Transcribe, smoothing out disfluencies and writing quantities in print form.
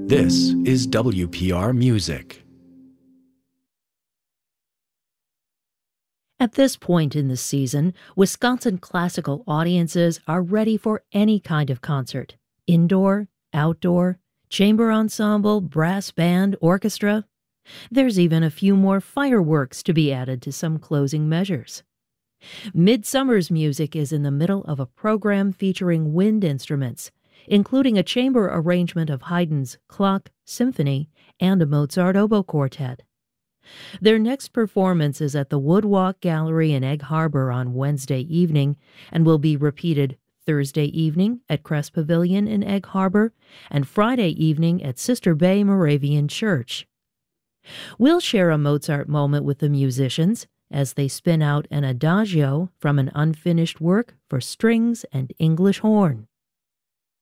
This is WPR Music. At this point in the season, Wisconsin classical audiences are ready for any kind of concert. Indoor, outdoor, chamber ensemble, brass band, orchestra. There's even a few more fireworks to be added to some closing measures. Midsummer's Music is in the middle of a program featuring wind instruments, including a chamber arrangement of Haydn's Clock Symphony and a Mozart oboe quartet. Their next performance is at the Woodwalk Gallery in Egg Harbor on Wednesday evening and will be repeated Thursday evening at Crest Pavilion in Egg Harbor and Friday evening at Sister Bay Moravian Church. We'll share a Mozart moment with the musicians as they spin out an adagio from an unfinished work for strings and English horn.